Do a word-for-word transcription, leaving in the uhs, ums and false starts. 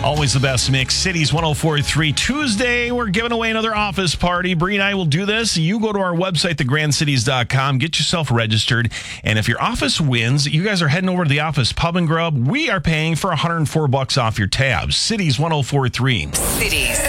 Always the best mix. Cities one oh four point three. Tuesday, we're giving away another office party. Bree and I will do this. You go to our website, the grand cities dot com. Get yourself registered. And if your office wins, you guys are heading over to the office pub and grub. We are paying for one hundred four bucks off your tabs. Cities one oh four point three. Cities.